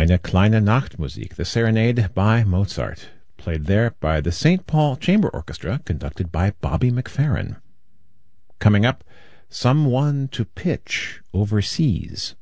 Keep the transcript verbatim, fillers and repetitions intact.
Eine kleine Nachtmusik, the Serenade by Mozart, played there by the Saint Paul Chamber Orchestra, conducted by Bobby McFerrin. Coming up, Someone to Pitch Overseas.